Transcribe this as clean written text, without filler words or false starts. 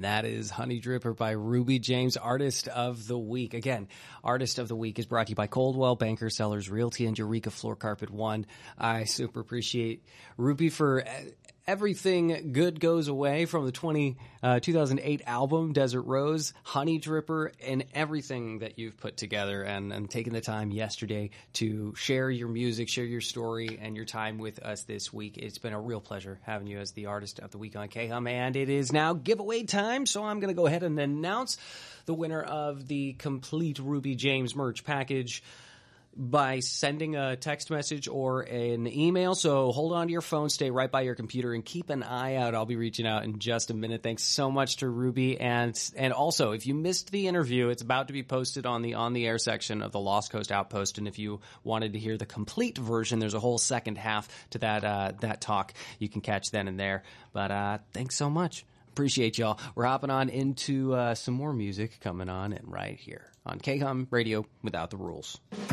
that is Honey Dripper by Ruby James, Artist of the Week. Again, Artist of the Week is brought to you by Coldwell, Banker, Sellers, Realty, and Eureka Floor Carpet One. I super appreciate Ruby for everything good goes away from the 2008 album, Desert Rose, Honey Dripper, and everything that you've put together and taken the time yesterday to share your music, share your story, and your time with us this week. It's been a real pleasure having you as the Artist of the Week on KHUM, and it is now giveaway time, so I'm going to go ahead and announce the winner of the complete Ruby James merch package by sending a text message or an email. So hold on to your phone, stay right by your computer, and keep an eye out. I'll be reaching out in just a minute. Thanks so much to Ruby. And also, if you missed the interview, it's about to be posted on the air section of the Lost Coast Outpost. And if you wanted to hear the complete version, there's a whole second half to that talk. You can catch then and there. But thanks so much. Appreciate y'all. We're hopping on into some more music coming on and right here on KHUM Radio Without the Rules.